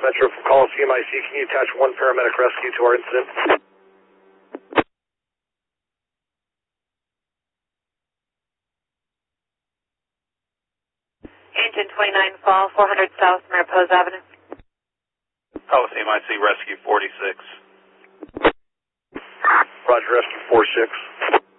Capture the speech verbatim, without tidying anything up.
Metro from Coliseum I C. Can you attach one paramedic rescue to our incident? Engine twenty-nine Fall, four hundred South Mariposa Avenue. Coliseum I C, rescue forty-six. Roger, rescue four six.